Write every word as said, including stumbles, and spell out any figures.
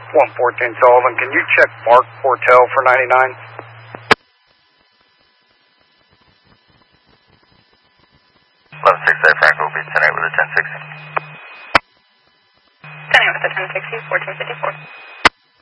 one fourteen Sullivan, can you check Mark Portel for ninety-nine? eleven six eight, Frank will be ten eight with a ten sixty. ten eight with a ten sixty, fourteen fifty-four.